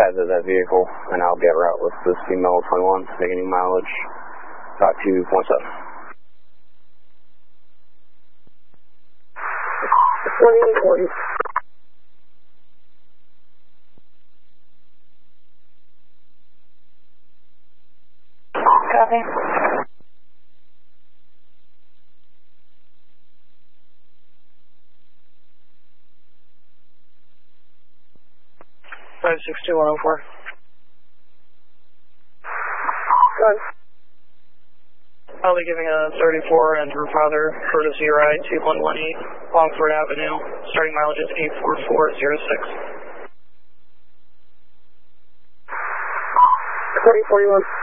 pads of that vehicle, and I'll be en route with this female 21, making mileage, about 2.7. 2840. Copy. Five 62104. Good. I'll be giving a 34 and her father courtesy ride to 118 Longford Avenue. Starting mileage is 84406. 4041.